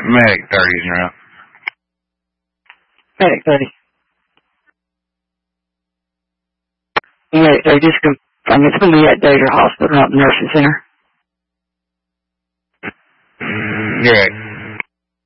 Medic 30's around. Medic 30. Medic 30, just confirm it's going to be at Danger Hospital, not the nursing center. You're right.